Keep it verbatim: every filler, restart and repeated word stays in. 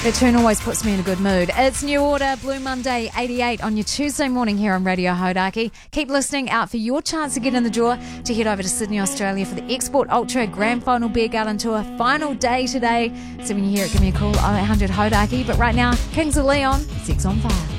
That tune always puts me in a good mood. It's New Order, Blue Monday eighty-eight on your Tuesday morning here on Radio Hodaki. Keep listening out for your chance to get in the draw to head over to Sydney, Australia for the Export Ultra Grand Final Beer Garden Tour. Final day today. So when you hear it, give me a call, oh eight hundred Hodaki. But right now, Kings of Leon, Sex on Fire.